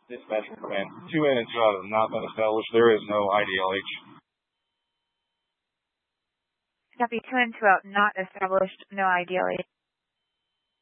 Dispatcher command. 2 in and 2 out have not been established. There is no IDLH. Copy 2 in, 2 out, not established, no IDLH.